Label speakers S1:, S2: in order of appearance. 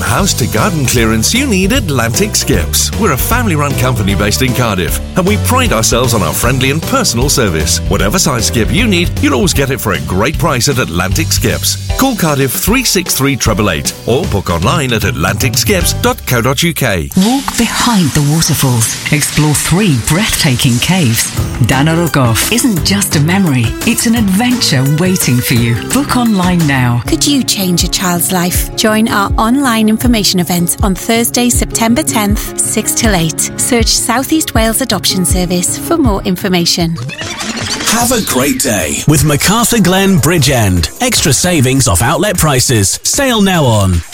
S1: house to garden clearance, you need Atlantic Skips. We're a family-run company based in Cardiff, and we pride ourselves on our friendly and personal service. Whatever size skip you need, you'll always get it for a great price at Atlantic Skips. Call Cardiff 363 888 or book online at atlanticskips.co.uk.
S2: Walk behind the waterfalls. Explore 3 breathtaking caves. Dana Rogoff isn't just a memory, it's an adventure waiting for you. Book online now.
S3: Could you change a child's life? Join our online information event on Thursday, September 10th, 6 till 8. Search South East Wales Adoption Service for more information.
S4: Have a great day with MacArthur Glen Bridgend. Extra savings off outlet prices. Sale now on